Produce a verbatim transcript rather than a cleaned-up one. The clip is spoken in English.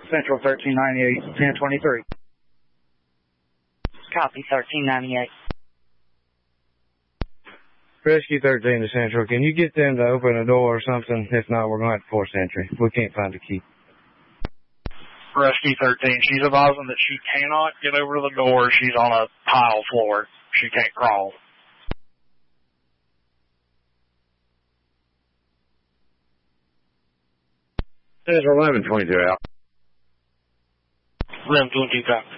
Central thirteen ninety-eight, ten twenty-three. Copy, thirteen ninety-eight. Rescue thirteen to Central, can you get them to open a door or something? If not, we're going to have to force entry. We can't find a key. Rescue thirteen, she's advising that she cannot get over to the door. She's on a tile floor. She can't crawl. Central eleven twenty-two out. eleven twenty-two, copy.